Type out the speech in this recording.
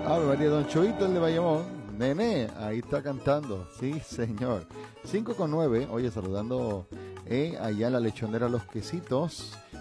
Ave María, don Choito, el de Bayamón. Nene, ahí está cantando. Sí, señor. 5:09. Oye, saludando allá en la lechonera Los Quesitos.